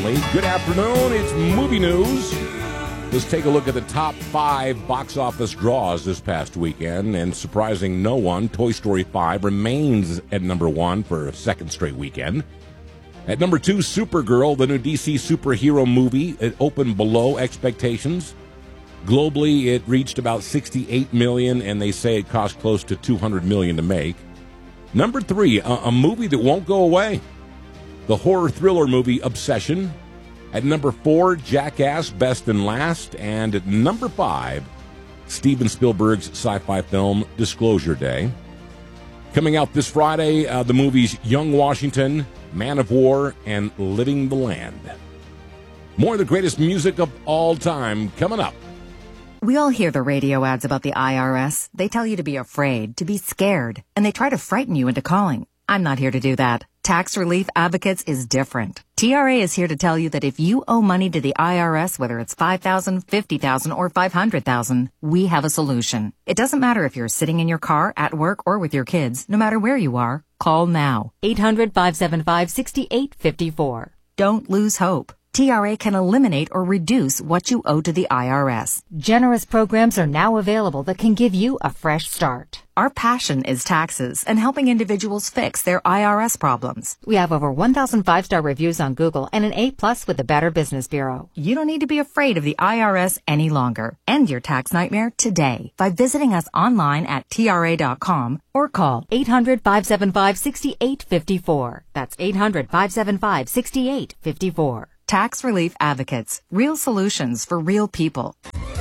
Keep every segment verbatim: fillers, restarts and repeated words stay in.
Good afternoon, it's movie news. Let's take a look at the top five box office draws this past weekend, and surprising no one, Toy Story five remains at number one for a second straight weekend. At number two, Supergirl, the new D C superhero movie. It opened below expectations. Globally, it reached about sixty-eight million dollars, and they say it cost close to two hundred million dollars to make. Number three, a, a movie that won't go away. The horror thriller movie Obsession. At number four, Jackass, Best and Last. And at number five, Steven Spielberg's sci-fi film Disclosure Day. Coming out this Friday, uh, the movies Young Washington, Man of War, and Living the Land. More of the greatest music of all time coming up. We all hear the radio ads about the I R S. They tell you to be afraid, to be scared, and they try to frighten you into calling. I'm not here to do that. Tax Relief Advocates is different. T R A is here to tell you that if you owe money to the I R S, whether it's five thousand dollars, fifty thousand dollars, or five hundred thousand dollars, we have a solution. It doesn't matter if you're sitting in your car, at work, or with your kids. No matter where you are, call now. eight hundred, five seven five, six eight five four. Don't lose hope. T R A can eliminate or reduce what you owe to the I R S. Generous programs are now available that can give you a fresh start. Our passion is taxes and helping individuals fix their I R S problems. We have over one thousand five-star reviews on Google and an A plus with the Better Business Bureau. You don't need to be afraid of the I R S any longer. End your tax nightmare today by visiting us online at T R A dot com or call eight hundred, five seven five, six eight five four. That's eight hundred, five seven five, six eight five four. Tax Relief Advocates. Real solutions for real people.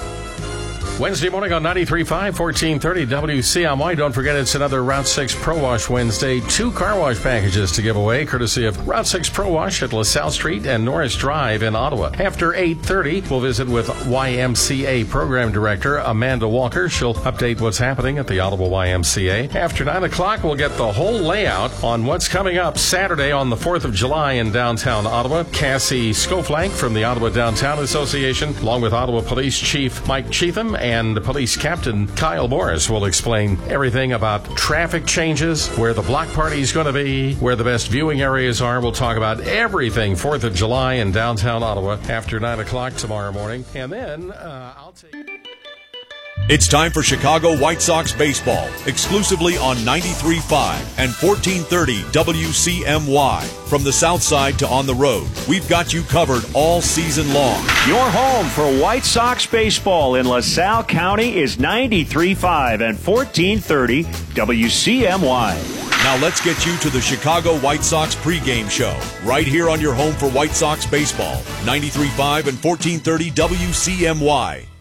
Wednesday morning on ninety-three point five, fourteen thirty W C M Y. Don't forget, it's another Route six Pro Wash Wednesday. Two car wash packages to give away, courtesy of Route six Pro Wash at LaSalle Street and Norris Drive in Ottawa. After eight thirty, we'll visit with Y M C A Program Director Amanda Walker. She'll update what's happening at the Ottawa Y M C A. After nine o'clock, we'll get the whole layout on what's coming up Saturday on the fourth of July in downtown Ottawa. Cassie Scoflank from the Ottawa Downtown Association, along with Ottawa Police Chief Mike Cheatham and Police Captain Kyle Morris, will explain everything about traffic changes, where the block party is going to be, where the best viewing areas are. We'll talk about everything fourth of July in downtown Ottawa after nine o'clock tomorrow morning. And then uh, I'll take... It's time for Chicago White Sox baseball, exclusively on ninety-three point five and fourteen thirty W C M Y. From the south side to on the road, we've got you covered all season long. Your home for White Sox baseball in LaSalle County is ninety-three point five and fourteen thirty W C M Y. Now let's get you to the Chicago White Sox pregame show, right here on your home for White Sox baseball, ninety-three point five and fourteen thirty W C M Y.